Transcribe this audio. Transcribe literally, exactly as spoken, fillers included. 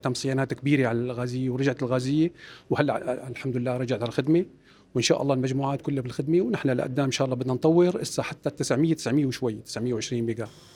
تم صيانات كبيرة على الغازية ورجعت الغازية، وهلا الحمد لله رجعت على الخدمة، وإن شاء الله المجموعات كلها بالخدمة، ونحن لقدام إن شاء الله بدنا نطور إسا حتى تسعمية تسعمية وشوي تسعمية وعشرين ميجا.